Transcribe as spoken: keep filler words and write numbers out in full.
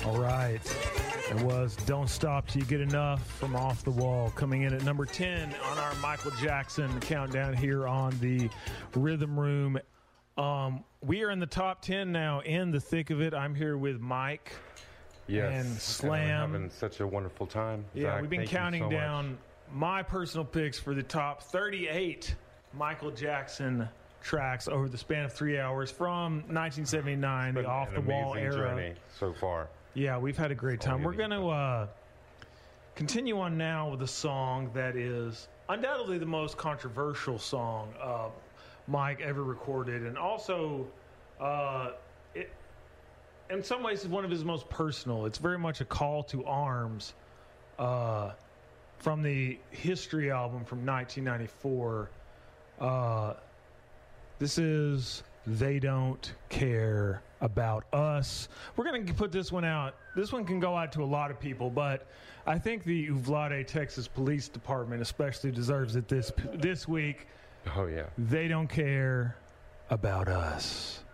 All right. It was Don't Stop Till You Get Enough from Off the Wall, coming in at number ten on our Michael Jackson countdown here on the Rhythm Room. Um, we are in the top ten now, in the thick of it. I'm here with Mike yes, and Slam. And we're having such a wonderful time. Yeah, Zach, we've been thank you counting so down much. my personal picks for the top thirty-eight Michael Jackson tracks over the span of three hours from nineteen seventy-nine, the Off the Wall era. Journey so far. Yeah, we've had a great time. We're going to uh, continue on now with a song that is undoubtedly the most controversial song uh, Mike ever recorded, and also, uh, it, in some ways, is one of his most personal. It's very much a call to arms uh, from the History album from nineteen ninety-four. Uh, this is They Don't Care About Us. We're going to put this one out. This one can go out to a lot of people, but I think the Uvalde, Texas Police Department especially deserves it this this week. Oh, yeah. They Don't Care About Us.